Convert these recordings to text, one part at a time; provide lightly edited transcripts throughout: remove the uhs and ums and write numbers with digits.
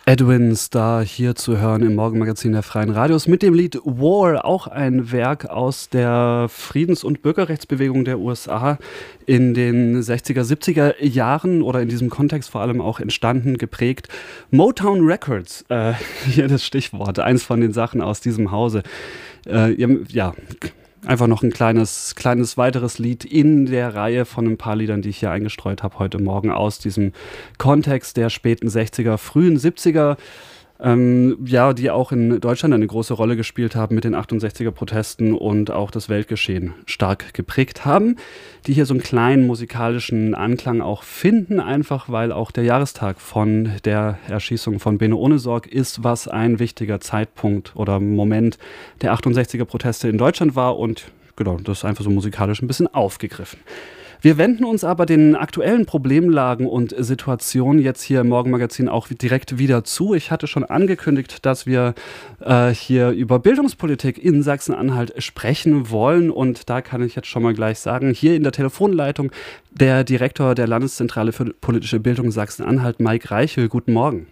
Edwin Starr hier zu hören im Morgenmagazin der Freien Radios mit dem Lied War, auch ein Werk aus der Friedens- und Bürgerrechtsbewegung der USA in den 60er, 70er Jahren oder in diesem Kontext vor allem auch entstanden, geprägt. Motown Records, hier das Stichwort, eins von den Sachen aus diesem Hause. Einfach noch ein kleines weiteres Lied in der Reihe von ein paar Liedern, die ich hier eingestreut habe heute Morgen aus diesem Kontext der späten 60er, frühen 70er, die auch in Deutschland eine große Rolle gespielt haben mit den 68er-Protesten und auch das Weltgeschehen stark geprägt haben, die hier so einen kleinen musikalischen Anklang auch finden, einfach weil auch der Jahrestag von der Erschießung von Benno Ohnesorg ist, was ein wichtiger Zeitpunkt oder Moment der 68er-Proteste in Deutschland war und genau, das ist einfach so musikalisch ein bisschen aufgegriffen. Wir wenden uns aber den aktuellen Problemlagen und Situationen jetzt hier im Morgenmagazin auch direkt wieder zu. Ich hatte schon angekündigt, dass wir hier über Bildungspolitik in Sachsen-Anhalt sprechen wollen. Und da kann ich jetzt schon mal gleich sagen, hier in der Telefonleitung der Direktor der Landeszentrale für politische Bildung Sachsen-Anhalt, Mike Reichel. Guten Morgen.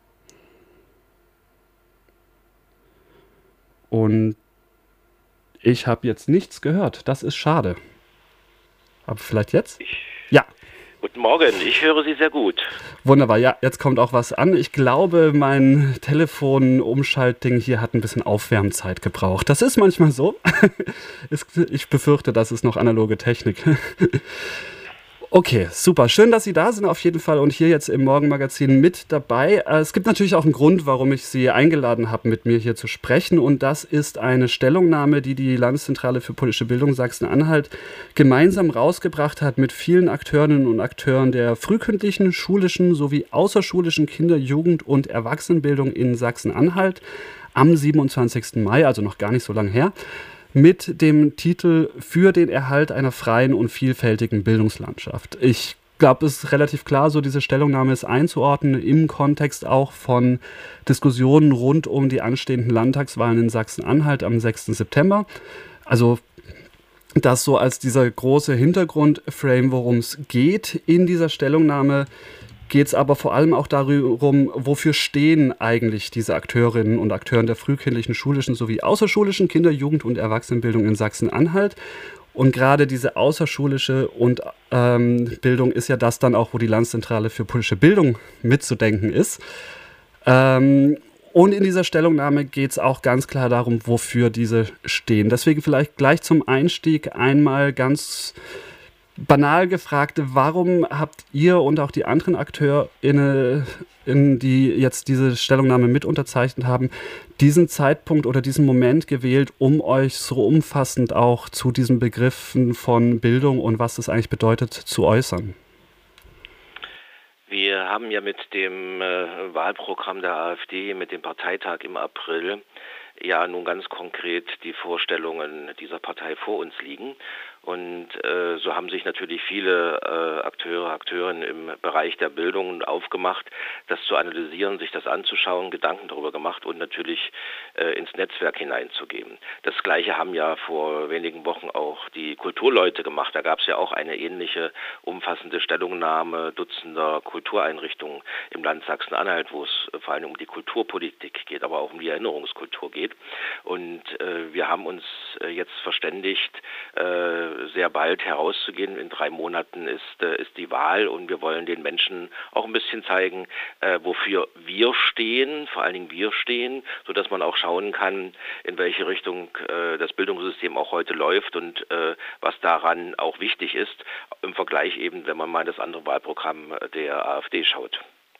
Und ich habe jetzt nichts gehört. Das ist schade. Aber vielleicht jetzt? Ja. Guten Morgen, ich höre Sie sehr gut. Wunderbar, ja, jetzt kommt auch was an. Ich glaube, mein Telefon-Umschaltding hier hat ein bisschen Aufwärmzeit gebraucht. Das ist manchmal so. Ich befürchte, das ist noch analoge Technik. Okay, super. Schön, dass Sie da sind auf jeden Fall und hier jetzt im Morgenmagazin mit dabei. Es gibt natürlich auch einen Grund, warum ich Sie eingeladen habe, mit mir hier zu sprechen. Und das ist eine Stellungnahme, die die Landeszentrale für politische Bildung Sachsen-Anhalt gemeinsam rausgebracht hat mit vielen Akteurinnen und Akteuren der frühkindlichen, schulischen sowie außerschulischen Kinder-, Jugend- und Erwachsenenbildung in Sachsen-Anhalt am 27. Mai, also noch gar nicht so lange her, mit dem Titel Für den Erhalt einer freien und vielfältigen Bildungslandschaft. Ich glaube, es ist relativ klar, so diese Stellungnahme ist einzuordnen im Kontext auch von Diskussionen rund um die anstehenden Landtagswahlen in Sachsen-Anhalt am 6. September. Also das so als dieser große Hintergrundframe, worum es geht in dieser Stellungnahme, geht es aber vor allem auch darum, wofür stehen eigentlich diese Akteurinnen und Akteuren der frühkindlichen, schulischen sowie außerschulischen Kinder-, Jugend- und Erwachsenenbildung in Sachsen-Anhalt. Und gerade diese außerschulische Bildung ist ja das dann auch, wo die Landeszentrale für politische Bildung mitzudenken ist. Und in dieser Stellungnahme geht es auch ganz klar darum, wofür diese stehen. Deswegen vielleicht gleich zum Einstieg einmal ganz banal gefragt, warum habt ihr und auch die anderen AkteurInnen, die jetzt diese Stellungnahme mit unterzeichnet haben, diesen Zeitpunkt oder diesen Moment gewählt, um euch so umfassend auch zu diesen Begriffen von Bildung und was das eigentlich bedeutet, zu äußern? Wir haben ja mit dem Wahlprogramm der AfD, mit dem Parteitag im April, ja nun ganz konkret die Vorstellungen dieser Partei vor uns liegen. Und so haben sich natürlich viele Akteurinnen im Bereich der Bildung aufgemacht, das zu analysieren, sich das anzuschauen, Gedanken darüber gemacht und natürlich ins Netzwerk hineinzugeben. Das Gleiche haben ja vor wenigen Wochen auch die Kulturleute gemacht. Da gab es ja auch eine ähnliche umfassende Stellungnahme Dutzender Kultureinrichtungen im Land Sachsen-Anhalt, wo es vor allem um die Kulturpolitik geht, aber auch um die Erinnerungskultur geht. Und wir haben uns jetzt verständigt, sehr bald herauszugehen. In 3 Monaten ist die Wahl und wir wollen den Menschen auch ein bisschen zeigen, wofür wir stehen, vor allen Dingen wir stehen, sodass man auch schauen kann, in welche Richtung das Bildungssystem auch heute läuft und was daran auch wichtig ist, im Vergleich eben, wenn man mal das andere Wahlprogramm der AfD schaut.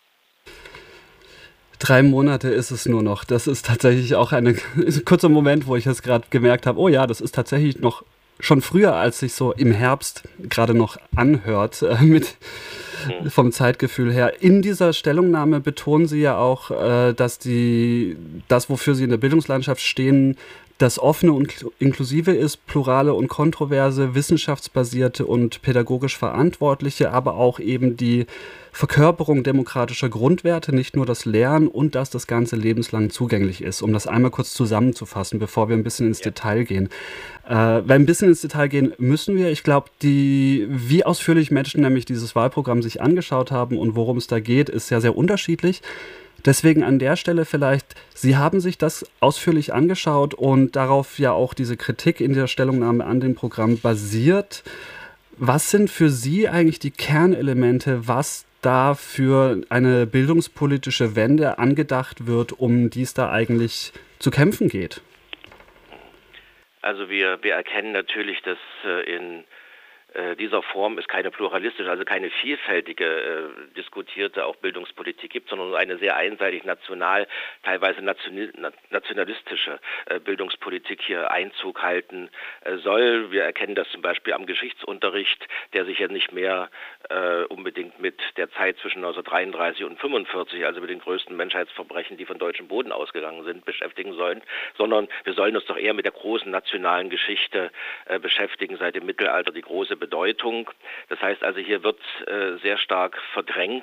3 Monate ist es nur noch. Das ist tatsächlich auch ein kurzer Moment, wo ich es gerade gemerkt habe, oh ja, das ist tatsächlich noch schon früher, als sich so im Herbst gerade noch anhört, vom Zeitgefühl her. In dieser Stellungnahme betonen Sie ja auch, dass das, wofür Sie in der Bildungslandschaft stehen, das offene und inklusive ist, plurale und kontroverse, wissenschaftsbasierte und pädagogisch verantwortliche, aber auch eben die Verkörperung demokratischer Grundwerte, nicht nur das Lernen und dass das Ganze lebenslang zugänglich ist, um das einmal kurz zusammenzufassen, bevor wir ein bisschen ins Detail gehen. Weil ein bisschen ins Detail gehen müssen wir. Ich glaube, wie ausführlich Menschen nämlich dieses Wahlprogramm sich angeschaut haben und worum es da geht, ist sehr, sehr unterschiedlich. Deswegen an der Stelle vielleicht, Sie haben sich das ausführlich angeschaut und darauf ja auch diese Kritik in der Stellungnahme an dem Programm basiert. Was sind für Sie eigentlich die Kernelemente, was da für eine bildungspolitische Wende angedacht wird, um die es da eigentlich zu kämpfen geht? Also wir erkennen natürlich, dass in dieser Form es keine pluralistische, also keine vielfältige diskutierte auch Bildungspolitik gibt, sondern nur eine sehr einseitig national, teilweise nationalistische Bildungspolitik hier Einzug halten soll. Wir erkennen das zum Beispiel am Geschichtsunterricht, der sich ja nicht mehr unbedingt mit der Zeit zwischen 1933 und 1945, also mit den größten Menschheitsverbrechen, die von deutschem Boden ausgegangen sind, beschäftigen sollen, sondern wir sollen uns doch eher mit der großen nationalen Geschichte beschäftigen, seit dem Mittelalter die große Bedeutung. Das heißt also, hier wird sehr stark verdrängt.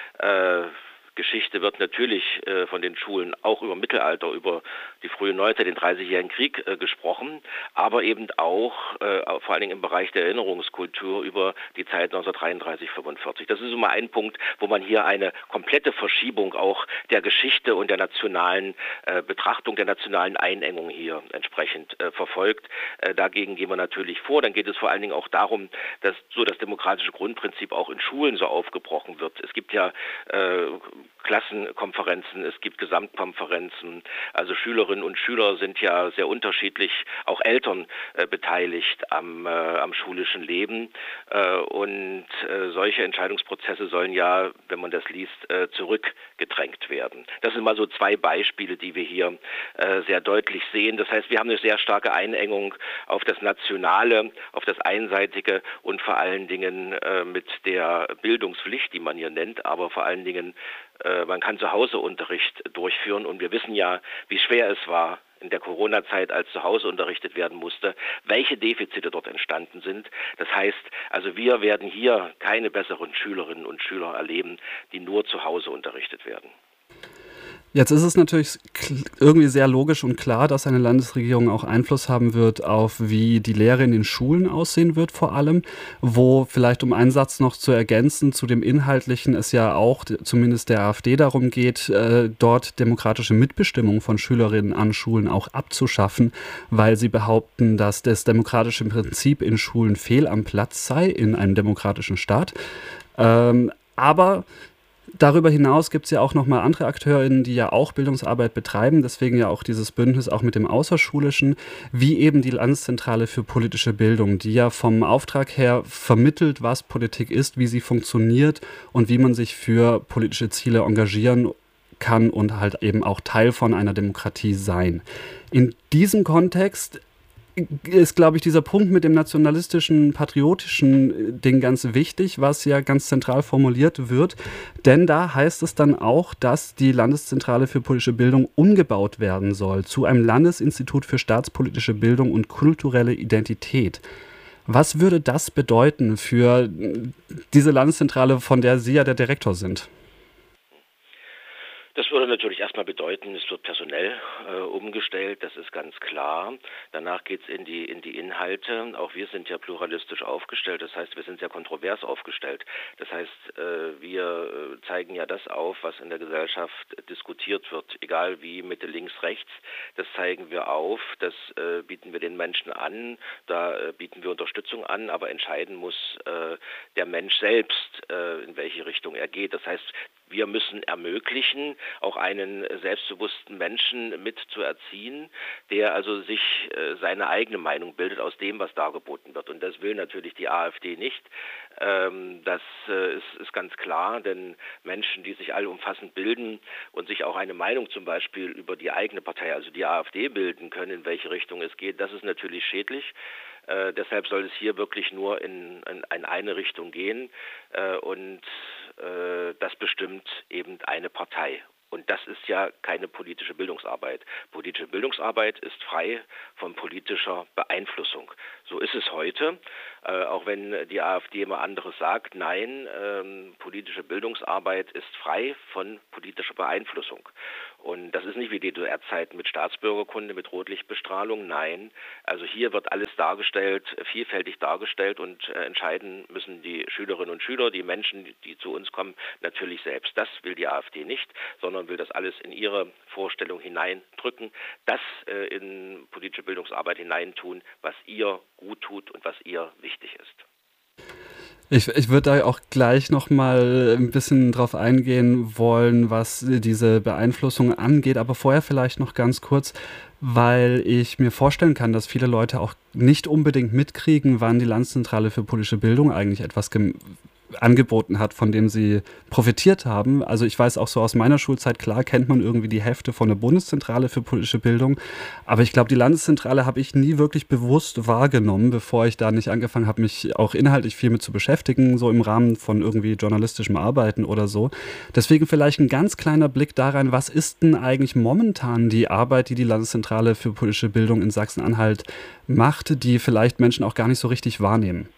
Geschichte wird natürlich von den Schulen auch über Mittelalter, über die frühe Neuzeit, den Dreißigjährigen Krieg gesprochen, aber eben auch vor allen Dingen im Bereich der Erinnerungskultur über die Zeit 1933, 45. Das ist immer ein Punkt, wo man hier eine komplette Verschiebung auch der Geschichte und der nationalen Betrachtung, der nationalen Einengung hier entsprechend verfolgt. Dagegen gehen wir natürlich vor. Dann geht es vor allen Dingen auch darum, dass so das demokratische Grundprinzip auch in Schulen so aufgebrochen wird. Es gibt ja Klassenkonferenzen, es gibt Gesamtkonferenzen. Also Schülerinnen und Schüler sind ja sehr unterschiedlich, auch Eltern beteiligt am schulischen Leben. Und solche Entscheidungsprozesse sollen ja, wenn man das liest, zurückgedrängt werden. Das sind mal so zwei Beispiele, die wir hier sehr deutlich sehen. Das heißt, wir haben eine sehr starke Einengung auf das Nationale, auf das Einseitige und vor allen Dingen mit der Bildungspflicht, die man hier nennt, aber vor allen Dingen man kann zu Hause Unterricht durchführen und wir wissen ja, wie schwer es war in der Corona-Zeit, als zu Hause unterrichtet werden musste, welche Defizite dort entstanden sind. Das heißt, also wir werden hier keine besseren Schülerinnen und Schüler erleben, die nur zu Hause unterrichtet werden. Jetzt ist es natürlich irgendwie sehr logisch und klar, dass eine Landesregierung auch Einfluss haben wird auf, wie die Lehre in den Schulen aussehen wird vor allem, wo vielleicht, um einen Satz noch zu ergänzen, zu dem Inhaltlichen es ja auch zumindest der AfD darum geht, dort demokratische Mitbestimmung von Schülerinnen an Schulen auch abzuschaffen, weil sie behaupten, dass das demokratische Prinzip in Schulen fehl am Platz sei in einem demokratischen Staat. Aber darüber hinaus gibt es ja auch nochmal andere AkteurInnen, die ja auch Bildungsarbeit betreiben, deswegen ja auch dieses Bündnis auch mit dem Außerschulischen, wie eben die Landeszentrale für politische Bildung, die ja vom Auftrag her vermittelt, was Politik ist, wie sie funktioniert und wie man sich für politische Ziele engagieren kann und halt eben auch Teil von einer Demokratie sein. In diesem Kontext ist, glaube ich, dieser Punkt mit dem nationalistischen, patriotischen Ding ganz wichtig, was ja ganz zentral formuliert wird. Denn da heißt es dann auch, dass die Landeszentrale für politische Bildung umgebaut werden soll zu einem Landesinstitut für staatspolitische Bildung und kulturelle Identität. Was würde das bedeuten für diese Landeszentrale, von der Sie ja der Direktor sind? Das würde natürlich erstmal bedeuten, es wird personell umgestellt, das ist ganz klar. Danach geht es in die Inhalte. Auch wir sind ja pluralistisch aufgestellt, das heißt, wir sind sehr kontrovers aufgestellt. Das heißt, wir zeigen ja das auf, was in der Gesellschaft diskutiert wird, egal wie, Mitte, links, rechts. Das zeigen wir auf, das bieten wir den Menschen an, da bieten wir Unterstützung an, aber entscheiden muss der Mensch selbst, in welche Richtung er geht. Das heißt, wir müssen ermöglichen, auch einen selbstbewussten Menschen mit zu erziehen, der also sich seine eigene Meinung bildet aus dem, was dargeboten wird. Und das will natürlich die AfD nicht. Das ist ganz klar, denn Menschen, die sich allumfassend bilden und sich auch eine Meinung zum Beispiel über die eigene Partei, also die AfD, bilden können, in welche Richtung es geht, das ist natürlich schädlich. Deshalb soll es hier wirklich nur in eine Richtung gehen und das bestimmt eben eine Partei. Und das ist ja keine politische Bildungsarbeit. Politische Bildungsarbeit ist frei von politischer Beeinflussung. So ist es heute, auch wenn die AfD immer anderes sagt. Nein, politische Bildungsarbeit ist frei von politischer Beeinflussung. Und das ist nicht wie DDR-Zeiten mit Staatsbürgerkunde, mit Rotlichtbestrahlung. Nein, also hier wird alles dargestellt, vielfältig dargestellt und entscheiden müssen die Schülerinnen und Schüler, die Menschen, die zu uns kommen, natürlich selbst. Das will die AfD nicht, sondern will das alles in ihre Vorstellung hineindrücken, das in politische Bildungsarbeit hineintun, was ihr gut tut und was ihr wichtig ist. Ich würde da auch gleich noch mal ein bisschen drauf eingehen wollen, was diese Beeinflussung angeht, aber vorher vielleicht noch ganz kurz, weil ich mir vorstellen kann, dass viele Leute auch nicht unbedingt mitkriegen, wann die Landeszentrale für politische Bildung eigentlich etwas angeboten hat, von dem sie profitiert haben. Also ich weiß auch so aus meiner Schulzeit, klar kennt man irgendwie die Hefte von der Bundeszentrale für politische Bildung, aber ich glaube, die Landeszentrale habe ich nie wirklich bewusst wahrgenommen, bevor ich da nicht angefangen habe, mich auch inhaltlich viel mit zu beschäftigen, so im Rahmen von irgendwie journalistischem Arbeiten oder so. Deswegen vielleicht ein ganz kleiner Blick da rein, was ist denn eigentlich momentan die Arbeit, die die Landeszentrale für politische Bildung in Sachsen-Anhalt macht, die vielleicht Menschen auch gar nicht so richtig wahrnehmen?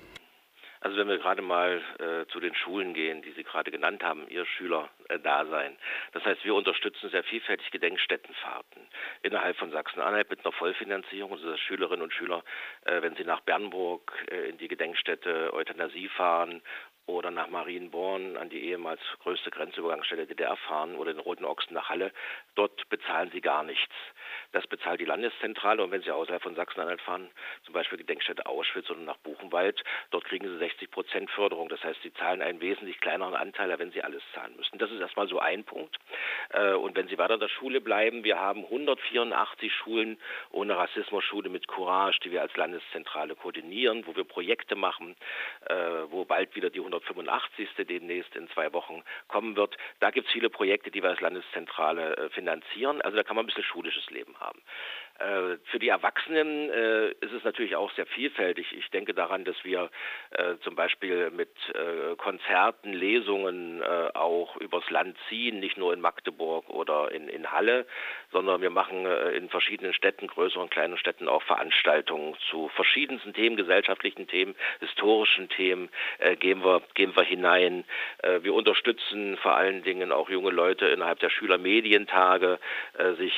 Also wenn wir gerade mal zu den Schulen gehen, die Sie gerade genannt haben, Ihr Schülerdasein. Das heißt, wir unterstützen sehr vielfältig Gedenkstättenfahrten innerhalb von Sachsen-Anhalt mit einer Vollfinanzierung, also dass Schülerinnen und Schüler, wenn sie nach Bernburg in die Gedenkstätte Euthanasie fahren oder nach Marienborn an die ehemals größte Grenzübergangsstelle DDR fahren oder den Roten Ochsen nach Halle, dort bezahlen sie gar nichts. Das bezahlt die Landeszentrale und wenn Sie außerhalb von Sachsen-Anhalt fahren, zum Beispiel Gedenkstätte Auschwitz oder nach Buchenwald, dort kriegen Sie 60% Förderung. Das heißt, Sie zahlen einen wesentlich kleineren Anteil, als wenn Sie alles zahlen müssen. Das ist erstmal so ein Punkt. Und wenn Sie weiter in der Schule bleiben, wir haben 184 Schulen ohne Rassismus-Schule mit Courage, die wir als Landeszentrale koordinieren, wo wir Projekte machen, wo bald wieder die 185. demnächst in 2 Wochen kommen wird. Da gibt es viele Projekte, die wir als Landeszentrale finanzieren. Also da kann man ein bisschen schulisches Leben haben. Für die Erwachsenen ist es natürlich auch sehr vielfältig. Ich denke daran, dass wir zum Beispiel mit Konzerten, Lesungen auch übers Land ziehen, nicht nur in Magdeburg oder in Halle, sondern wir machen in verschiedenen Städten, größeren, kleinen Städten auch Veranstaltungen zu verschiedensten Themen, gesellschaftlichen Themen, historischen Themen, gehen wir hinein. Wir unterstützen vor allen Dingen auch junge Leute innerhalb der Schülermedientage, sich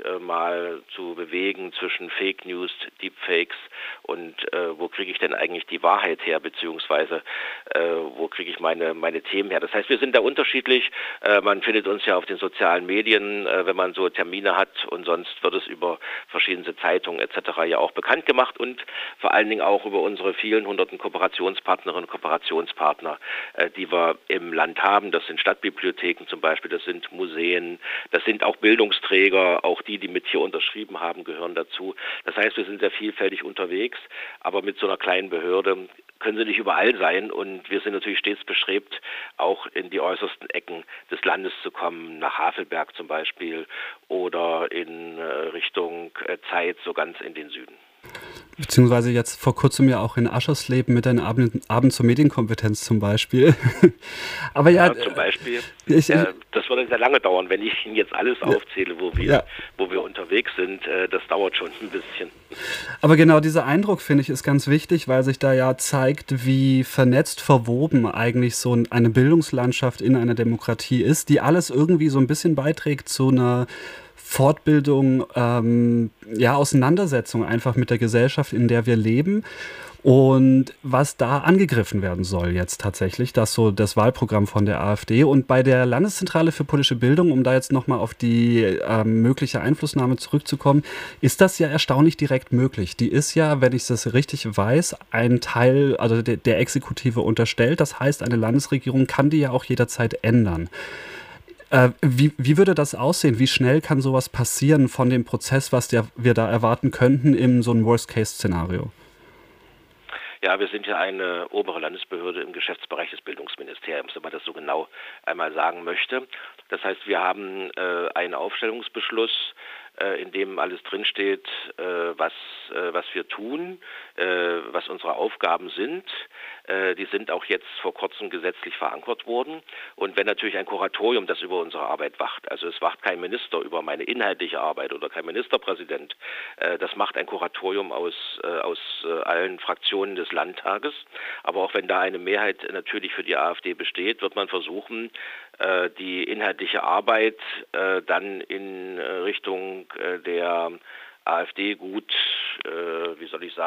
mal zu bewegen zwischen Fake News, Deepfakes und wo kriege ich denn eigentlich die Wahrheit her, beziehungsweise wo kriege ich meine Themen her. Das heißt, wir sind da unterschiedlich. Man findet uns ja auf den sozialen Medien, wenn man so Termine hat und sonst wird es über verschiedene Zeitungen etc. ja auch bekannt gemacht und vor allen Dingen auch über unsere vielen hunderten Kooperationspartnerinnen und Kooperationspartner, die wir im Land haben. Das sind Stadtbibliotheken zum Beispiel, das sind Museen, das sind auch Bildungsträger, auch die mit hier unterschrieben haben, gehören dazu. Das heißt, wir sind sehr vielfältig unterwegs, aber mit so einer kleinen Behörde können sie nicht überall sein und wir sind natürlich stets bestrebt, auch in die äußersten Ecken des Landes zu kommen, nach Havelberg zum Beispiel oder in Richtung Zeitz, so ganz in den Süden. Beziehungsweise jetzt vor kurzem ja auch in Aschersleben mit einem Abend zur Medienkompetenz zum Beispiel. Aber ja, zum Beispiel. Das würde sehr lange dauern, wenn ich Ihnen jetzt alles aufzähle, wo wir unterwegs sind. Das dauert schon ein bisschen. Aber genau dieser Eindruck, finde ich, ist ganz wichtig, weil sich da ja zeigt, wie vernetzt, verwoben eigentlich so eine Bildungslandschaft in einer Demokratie ist, die alles irgendwie so ein bisschen beiträgt zu einer Fortbildung, Auseinandersetzung einfach mit der Gesellschaft, in der wir leben. Und was da angegriffen werden soll jetzt tatsächlich, das so das Wahlprogramm von der AfD. Und bei der Landeszentrale für politische Bildung, um da jetzt nochmal auf die mögliche Einflussnahme zurückzukommen, ist das ja erstaunlich direkt möglich. Die ist ja, wenn ich das richtig weiß, ein Teil, also der Exekutive unterstellt. Das heißt, eine Landesregierung kann die ja auch jederzeit ändern. Wie würde das aussehen? Wie schnell kann sowas passieren von dem Prozess, was wir da erwarten könnten in so einem Worst-Case-Szenario? Ja, wir sind ja eine obere Landesbehörde im Geschäftsbereich des Bildungsministeriums, wenn man das so genau einmal sagen möchte. Das heißt, wir haben einen Aufstellungsbeschluss, in dem alles drinsteht, was wir tun, was unsere Aufgaben sind. Die sind auch jetzt vor kurzem gesetzlich verankert worden. Und wenn natürlich ein Kuratorium, das über unsere Arbeit wacht, also es wacht kein Minister über meine inhaltliche Arbeit oder kein Ministerpräsident, das macht ein Kuratorium aus allen Fraktionen des Landtages. Aber auch wenn da eine Mehrheit natürlich für die AfD besteht, wird man versuchen, die inhaltliche Arbeit dann in Richtung der AfD gut, wie soll ich sagen,